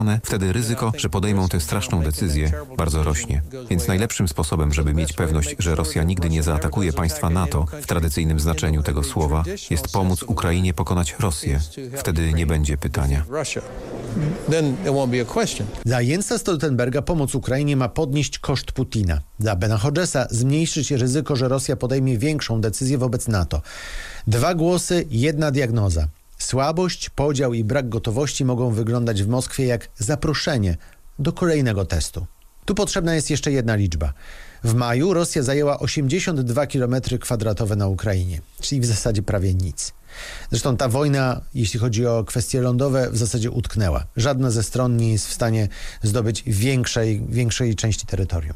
wtedy ryzyko, że podejmą tę straszną decyzję, bardzo rośnie. Więc najlepszym sposobem, żeby mieć pewność, że Rosja nigdy nie zaatakuje państwa NATO w tradycyjnym znaczeniu tego słowa, jest pomóc Ukrainie pokonać Rosję. Wtedy nie będzie pytania. Dla Jensa Stoltenberga pomoc Ukrainie ma podnieść koszt Putina. Dla Bena Hodgesa zmniejszyć ryzyko, że Rosja podejmie większą decyzję wobec NATO. 2 głosy, 1 diagnoza. Słabość, podział i brak gotowości mogą wyglądać w Moskwie jak zaproszenie do kolejnego testu. Tu potrzebna jest jeszcze jedna liczba. W maju Rosja zajęła 82 km² na Ukrainie, czyli w zasadzie prawie nic. Zresztą ta wojna, jeśli chodzi o kwestie lądowe, w zasadzie utknęła. Żadna ze stron nie jest w stanie zdobyć większej części terytorium.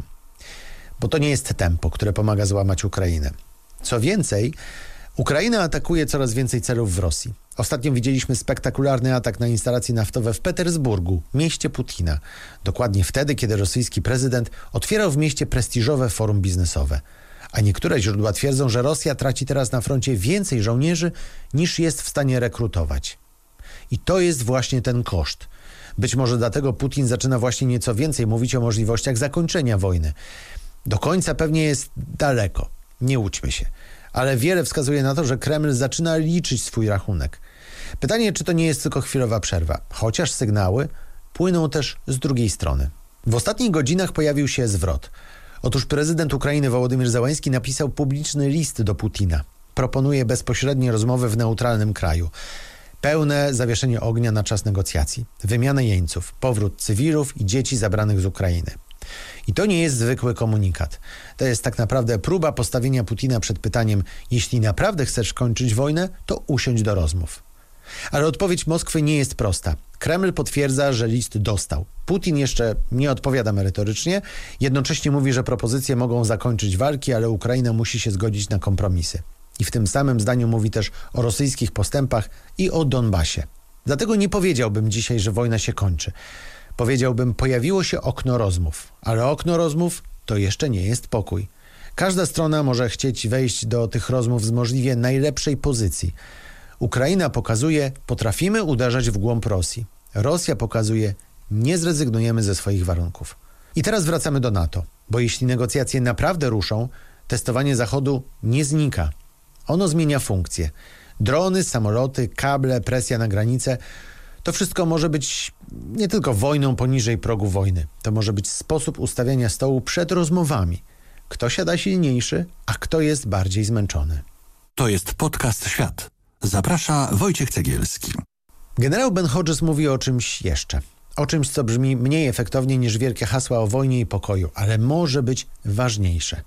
Bo to nie jest tempo, które pomaga złamać Ukrainę. Co więcej, Ukraina atakuje coraz więcej celów w Rosji. Ostatnio widzieliśmy spektakularny atak na instalacje naftowe w Petersburgu, mieście Putina. Dokładnie wtedy, kiedy rosyjski prezydent otwierał w mieście prestiżowe forum biznesowe. A niektóre źródła twierdzą, że Rosja traci teraz na froncie więcej żołnierzy, niż jest w stanie rekrutować. I to jest właśnie ten koszt. Być może dlatego Putin zaczyna właśnie nieco więcej mówić o możliwościach zakończenia wojny. Do końca pewnie jest daleko, nie łudźmy się. Ale wiele wskazuje na to, że Kreml zaczyna liczyć swój rachunek. Pytanie, czy to nie jest tylko chwilowa przerwa, chociaż sygnały płyną też z drugiej strony. W ostatnich godzinach pojawił się zwrot. Otóż prezydent Ukrainy Wołodymyr Zełenski napisał publiczny list do Putina. Proponuje bezpośrednie rozmowy w neutralnym kraju. Pełne zawieszenie ognia na czas negocjacji, wymianę jeńców, powrót cywilów i dzieci zabranych z Ukrainy. I to nie jest zwykły komunikat. To jest tak naprawdę próba postawienia Putina przed pytaniem: jeśli naprawdę chcesz kończyć wojnę, to usiądź do rozmów. Ale odpowiedź Moskwy nie jest prosta. Kreml potwierdza, że list dostał. Putin jeszcze nie odpowiada merytorycznie, jednocześnie mówi, że propozycje mogą zakończyć walki, ale Ukraina musi się zgodzić na kompromisy. I w tym samym zdaniu mówi też o rosyjskich postępach i o Donbasie. Dlatego nie powiedziałbym dzisiaj, że wojna się kończy. Powiedziałbym, pojawiło się okno rozmów, ale okno rozmów to jeszcze nie jest pokój. Każda strona może chcieć wejść do tych rozmów z możliwie najlepszej pozycji. Ukraina pokazuje, potrafimy uderzać w głąb Rosji. Rosja pokazuje, nie zrezygnujemy ze swoich warunków. I teraz wracamy do NATO, bo jeśli negocjacje naprawdę ruszą, testowanie Zachodu nie znika. Ono zmienia funkcję. Drony, samoloty, kable, presja na granicę. To wszystko może być nie tylko wojną poniżej progu wojny. To może być sposób ustawiania stołu przed rozmowami. Kto siada silniejszy, a kto jest bardziej zmęczony. To jest podcast Świat. Zaprasza Wojciech Cegielski. Generał Ben Hodges mówi o czymś jeszcze. O czymś, co brzmi mniej efektownie niż wielkie hasła o wojnie i pokoju, ale może być ważniejsze.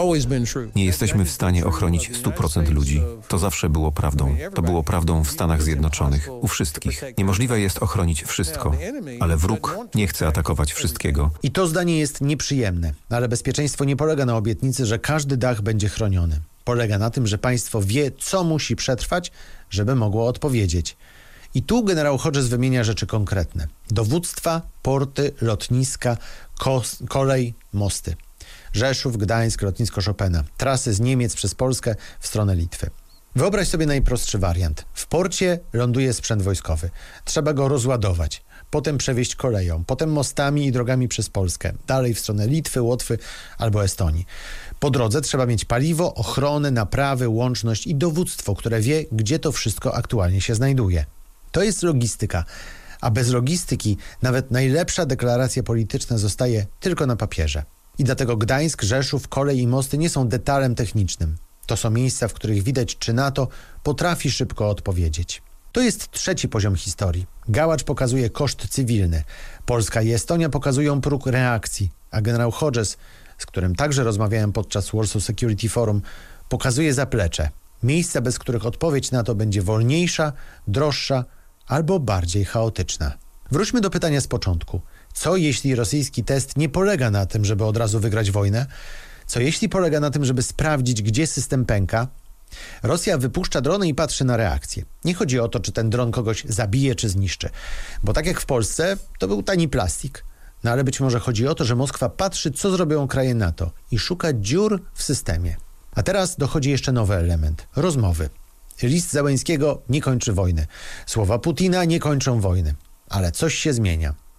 Nie jesteśmy w stanie ochronić 100% ludzi. To zawsze było prawdą. To było prawdą w Stanach Zjednoczonych, u wszystkich. Niemożliwe jest ochronić wszystko, ale wróg nie chce atakować wszystkiego. I to zdanie jest nieprzyjemne, ale bezpieczeństwo nie polega na obietnicy, że każdy dach będzie chroniony. Polega na tym, że państwo wie, co musi przetrwać, żeby mogło odpowiedzieć. I tu generał Hodges wymienia rzeczy konkretne. Dowództwa, porty, lotniska, kolej, mosty. Rzeszów, Gdańsk, lotnisko Chopina. Trasy z Niemiec przez Polskę w stronę Litwy. Wyobraź sobie najprostszy wariant. W porcie ląduje sprzęt wojskowy. Trzeba go rozładować. Potem przewieźć koleją. Potem mostami i drogami przez Polskę. Dalej w stronę Litwy, Łotwy albo Estonii. Po drodze trzeba mieć paliwo, ochronę, naprawy, łączność i dowództwo, które wie, gdzie to wszystko aktualnie się znajduje. To jest logistyka, a bez logistyki nawet najlepsza deklaracja polityczna zostaje tylko na papierze. I dlatego Gdańsk, Rzeszów, kolej i mosty nie są detalem technicznym. To są miejsca, w których widać, czy NATO potrafi szybko odpowiedzieć. To jest trzeci poziom historii. Gałacz pokazuje koszt cywilny. Polska i Estonia pokazują próg reakcji, a generał Hodges, z którym także rozmawiałem podczas Warsaw Security Forum, pokazuje zaplecze. Miejsca, bez których odpowiedź na to będzie wolniejsza, droższa albo bardziej chaotyczna. Wróćmy do pytania z początku. Co jeśli rosyjski test nie polega na tym, żeby od razu wygrać wojnę? Co jeśli polega na tym, żeby sprawdzić, gdzie system pęka? Rosja wypuszcza drony i patrzy na reakcję. Nie chodzi o to, czy ten dron kogoś zabije, czy zniszczy. Bo tak jak w Polsce, to był tani plastik. No ale być może chodzi o to, że Moskwa patrzy, co zrobią kraje NATO i szuka dziur w systemie. A teraz dochodzi jeszcze nowy element. Rozmowy. List Zełenskiego nie kończy wojny. Słowa Putina nie kończą wojny. Ale coś się zmienia.